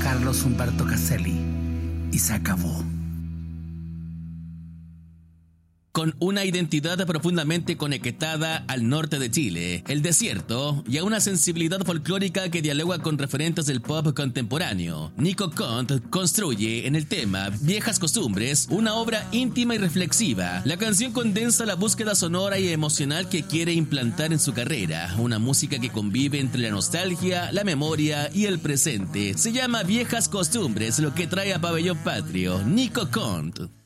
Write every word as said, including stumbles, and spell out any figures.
Carlos Humberto Caselli y se acabó. Con una identidad profundamente conectada al norte de Chile, el desierto, y a una sensibilidad folclórica que dialoga con referentes del pop contemporáneo, Nico Cont construye en el tema Viejas Costumbres una obra íntima y reflexiva. La canción condensa la búsqueda sonora y emocional que quiere implantar en su carrera, una música que convive entre la nostalgia, la memoria y el presente. Se llama Viejas Costumbres, lo que trae a Pabellón Patrio, Nico Cont.